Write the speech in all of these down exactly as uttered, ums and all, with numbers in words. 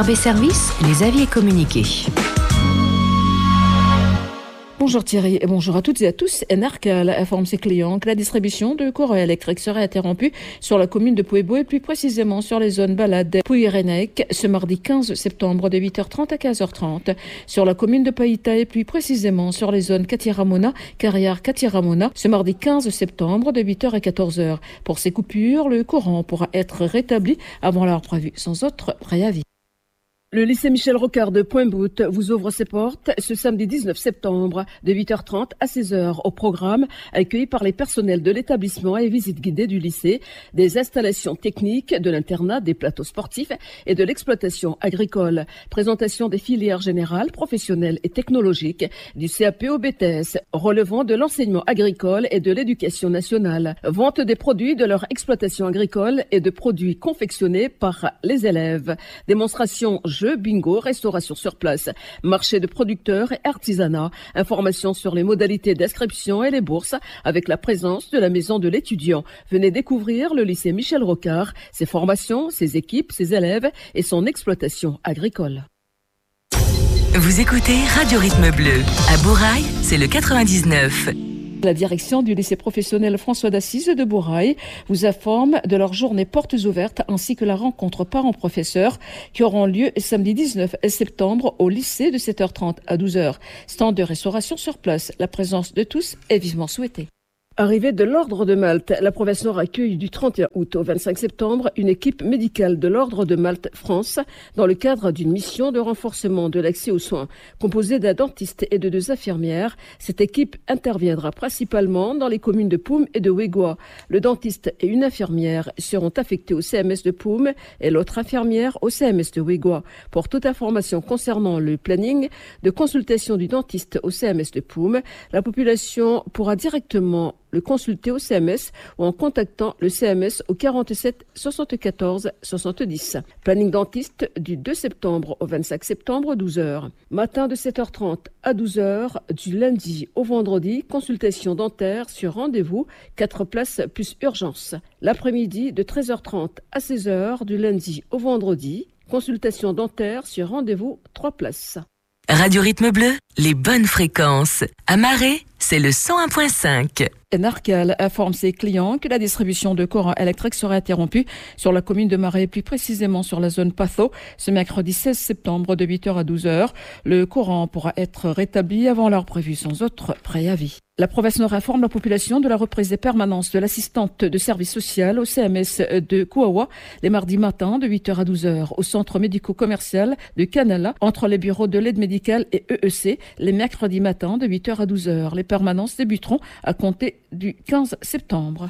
R B Service, les avis et communiqués. Bonjour Thierry et bonjour à toutes et à tous. Enarcal informe ses clients que la distribution de courant électrique serait interrompue sur la commune de Puebo et plus précisément sur les zones Balade Pouirenec ce mardi quinze septembre de huit heures trente à quinze heures trente. Sur la commune de Païta et plus précisément sur les zones Katiramona, Carrière Katiramona ce mardi quinze septembre de huit heures à quatorze heures. Pour ces coupures, le courant pourra être rétabli avant l'heure prévue sans autre préavis. Le lycée Michel Rocard de Pointe-Boute vous ouvre ses portes ce samedi dix-neuf septembre de huit heures trente à seize heures. Au programme, accueilli par les personnels de l'établissement et visite guidée du lycée, des installations techniques, de l'internat, des plateaux sportifs et de l'exploitation agricole. Présentation des filières générales, professionnelles et technologiques du C A P au B T S, relevant de l'enseignement agricole et de l'éducation nationale. Vente des produits de leur exploitation agricole et de produits confectionnés par les élèves. Démonstration jeux, bingo, restauration sur place, marché de producteurs et artisanat. Informations sur les modalités d'inscription et les bourses avec la présence de la maison de l'étudiant. Venez découvrir le lycée Michel Rocard, ses formations, ses équipes, ses élèves et son exploitation agricole. Vous écoutez Radio Rythme Bleu. À Bourail, c'est le quatre-vingt-dix-neuf. La direction du lycée professionnel François d'Assise de Bourail vous informe de leur journée portes ouvertes ainsi que la rencontre parents-professeurs qui auront lieu samedi dix-neuf septembre au lycée de sept heures trente à douze heures. Stand de restauration sur place. La présence de tous est vivement souhaitée. Arrivée de l'Ordre de Malte, la province Nord accueille du trente et un août au vingt-cinq septembre une équipe médicale de l'Ordre de Malte France dans le cadre d'une mission de renforcement de l'accès aux soins. Composée d'un dentiste et de deux infirmières, cette équipe interviendra principalement dans les communes de Poum et de Ouégoua. Le dentiste et une infirmière seront affectés au C M S de Poum et l'autre infirmière au C M S de Ouégoua. Pour toute information concernant le planning de consultation du dentiste au C M S de Poum, la population pourra directement le consulter au C M S ou en contactant le C M S au quarante-sept soixante-quatorze soixante-dix. Planning dentiste du deux septembre au vingt-cinq septembre, douze heures. Matin de sept heures trente à douze heures, du lundi au vendredi, consultation dentaire sur rendez-vous, quatre places plus urgence. L'après-midi de treize heures trente à seize heures, du lundi au vendredi, consultation dentaire sur rendez-vous, trois places. Radio Rythme Bleu, les bonnes fréquences. À Marais, c'est le cent un virgule cinq. Enarcal informe ses clients que la distribution de courant électrique sera interrompue sur la commune de Marais, plus précisément sur la zone Patho, ce mercredi seize septembre de huit heures à douze heures. Le courant pourra être rétabli avant l'heure prévue sans autre préavis. La province Nord informe la population de la reprise des permanences de l'assistante de service social au C M S de Kouawa les mardis matins de huit heures à douze heures au centre médico-commercial de Canala entre les bureaux de l'aide médicale et E E C les mercredis matins de huit heures à douze heures. Les permanences débuteront à compter du quinze septembre.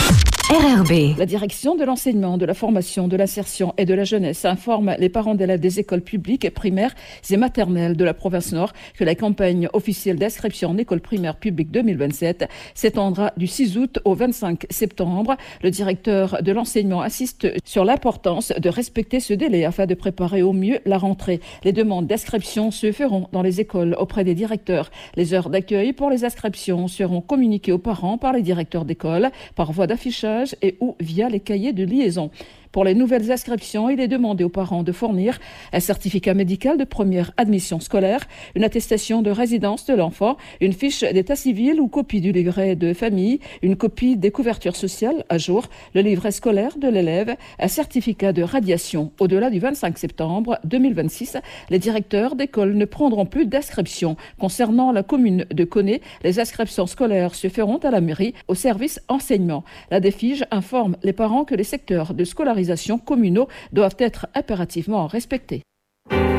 R R B. La direction de l'enseignement, de la formation, de l'insertion et de la jeunesse informe les parents d'élèves des écoles publiques, primaires et maternelles de la province Nord que la campagne officielle d'inscription en école primaire publique deux mille vingt-sept s'étendra du six août au vingt-cinq septembre. Le directeur de l'enseignement insiste sur l'importance de respecter ce délai afin de préparer au mieux la rentrée. Les demandes d'inscription se feront dans les écoles auprès des directeurs. Les heures d'accueil pour les inscriptions seront communiquées aux parents par les directeurs d'école par voie d'affichage et ou via les cahiers de liaison. Pour les nouvelles inscriptions, il est demandé aux parents de fournir un certificat médical de première admission scolaire, une attestation de résidence de l'enfant, une fiche d'état civil ou copie du livret de famille, une copie des couvertures sociales à jour, le livret scolaire de l'élève, un certificat de radiation. Au-delà du vingt-cinq septembre deux mille vingt-six, les directeurs d'école ne prendront plus d'inscriptions. Concernant la commune de Koné, les inscriptions scolaires se feront à la mairie au service enseignement. La DEFIGE informe les parents que les secteurs de scolarisation communaux doivent être impérativement respectés.